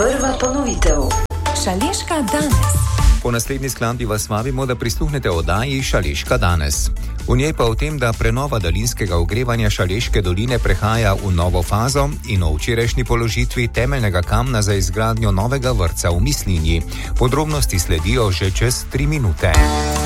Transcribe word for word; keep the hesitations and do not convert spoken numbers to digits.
Prva ponovitev. Šaleška danes. Po naslednji skladbi vas vabimo, da prisluhnete oddaji Šaleška danes. V njej pa o tem, da prenova daljinskega ogrevanja Šaleške doline prehaja v novo fazo in o včerajšnji položitvi temeljnega kamna za izgradnjo novega vrtca v Mislinji. Podrobnosti sledijo že čez tri minute.